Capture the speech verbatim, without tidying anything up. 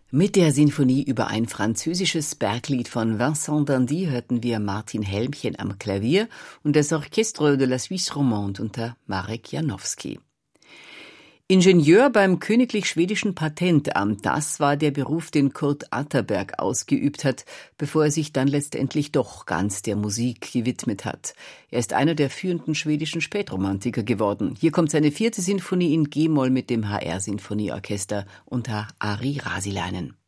Mit der Sinfonie über ein französisches Berglied von Vincent d'Indy hörten wir Martin Helmchen am Klavier und das Orchestre de la Suisse Romande unter Marek Janowski. Ingenieur beim Königlich Schwedischen Patentamt, das war der Beruf, den Kurt Atterberg ausgeübt hat, bevor er sich dann letztendlich doch ganz der Musik gewidmet hat. Er ist einer der führenden schwedischen Spätromantiker geworden. Hier kommt seine vierte Sinfonie in G-Moll mit dem H R-Sinfonieorchester unter Ari Rasilainen.